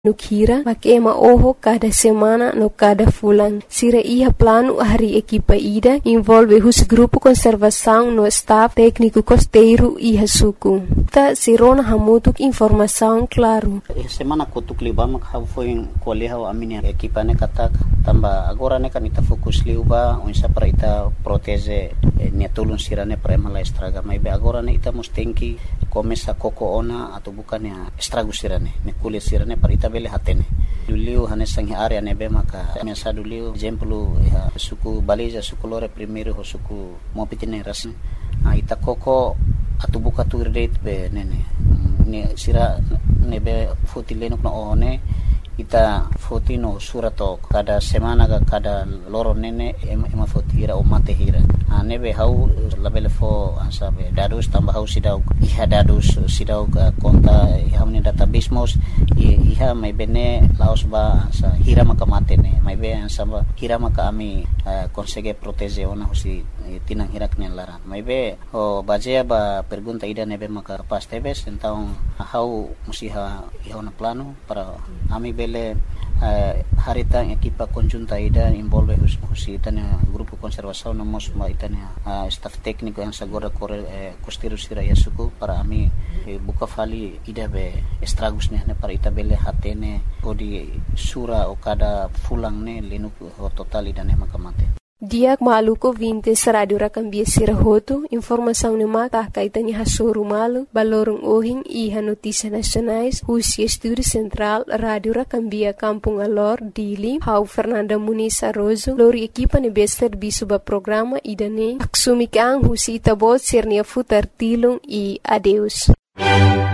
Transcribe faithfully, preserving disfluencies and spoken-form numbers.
no kira makema oho cada semana no cada fulan. Sira iha plano hari equipa ida envolve os grupo conservação no staff técnico costeiro iha suku. Ta sirona hamutuk informação claro. Semana kutuk libama kau foi kualiha aminia equipa ne katak tamba agora ne kanita fokus liuba onsa para ita protege ne tulun sirane para mala estraga mai be agora ne ita mustenki começa koko ona atau bukan ya estrago sirane ne kulit sirane para ita bele hatene duliu hane sangi area ne be maka mesa duliu exemplo ya suku baliza suku lore primeiro ho suku mopitine ras a ita koko atau buka tu rate be nene ne sira ne be fotileno na one ita fotino surato kada semana ga kada loro nene ema fotira o mate hira ane be hau labele fo asabe dadus tambah hau sidau iha dadus sidau konta ihamne database mos iha mai bene laos ba sa hira maka mate ne mai be ansaba hira maka ami consegue protege ona hosi tinang hirak ne lara mai be o bajea ba pergunta ida nebe maka pas tebes então hau musiha ihona plano para ami bele uh, harita equipa conjunta ida envolve os itania grupo conservação no mos ma itania uh, staff técnico yang sagora kore uh, costeiro sira yasuku para ami uh, buka fali ida be estragos ne para ita bele hatene odi sura o kada fulang ne linu total ida ne makamate. Diak maluko vintes radio rakambia sirahoto, informação ne maka kaitanya hasuru malu, balorong ohing iha notícia nacionais, husi estúdio central, radio rakambia Kampung Alor, Dili, hau Fernanda Muniz Arrozo, lori equipa ne bester bisuba programa idane, aksumikang husi itabot sirnia futar tilong i adeus.